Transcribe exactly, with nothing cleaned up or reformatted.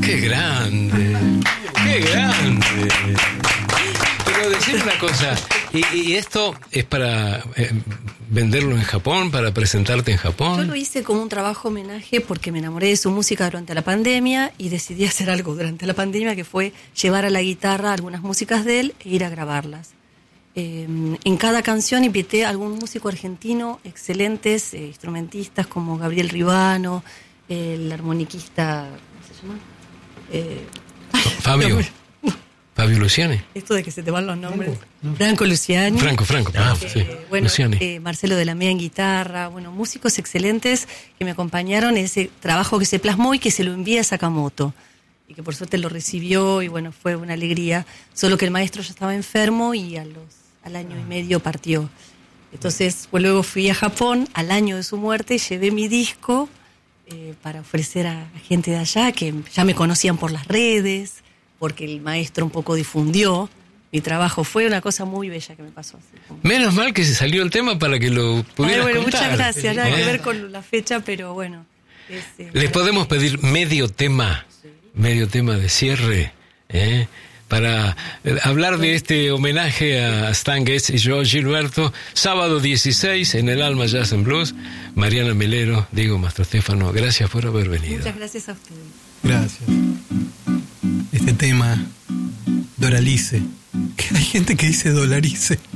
¡Qué grande! ¡Qué grande! Pero decir una cosa, ¿y, y esto es para eh, venderlo en Japón, para presentarte en Japón? Yo lo hice como un trabajo homenaje porque me enamoré de su música durante la pandemia y decidí hacer algo durante la pandemia que fue llevar a la guitarra algunas músicas de él e ir a grabarlas. Eh, en cada canción invité a algún músico argentino, excelentes eh, instrumentistas como Gabriel Ribano, el armoniquista, ¿cómo se llama? Eh, Fabio. Fabio Luciani. Esto de que se te van los nombres. Franco, no. Franco Luciani. Franco, Franco, ah, eh, sí. Bueno, Luciani. Eh, Marcelo de la Mea en guitarra. Bueno, músicos excelentes que me acompañaron en ese trabajo que se plasmó y que se lo envía a Sakamoto. Y que por suerte lo recibió y bueno, fue una alegría. Solo que el maestro ya estaba enfermo y a los, al año y medio partió. Entonces, pues, luego fui a Japón al año de su muerte, llevé mi disco eh, para ofrecer a, a gente de allá que ya me conocían por las redes, porque el maestro un poco difundió mi trabajo. Fue una cosa muy bella que me pasó. Así como... Menos mal que se salió el tema para que lo pudieras Ay, bueno, contar. muchas gracias. Nada ¿Eh? que ver con la fecha, pero bueno. Es, eh, Les podemos pedir medio tema, sí. medio tema de cierre, ¿eh? para hablar de este homenaje a Stan Getz y Joao Gilberto. Sábado dieciséis en el Alma Jazz and Blues. Mariana Melero, Diego Mastrostéfano, gracias por haber venido. Muchas gracias a ustedes. Gracias. Este tema, Doralice. Que hay gente que dice Dolarice.